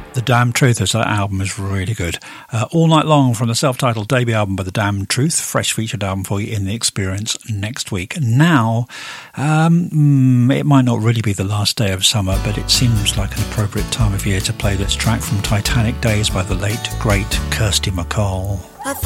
The Damn Truth, as that album is really good. All Night Long from the self-titled debut album by The Damn Truth. Fresh featured album for you in The Experience next week. Now, it might not really be the last day of summer, but it seems like an appropriate time of year to play this track from Titanic Days by the late, great Kirsty MacColl.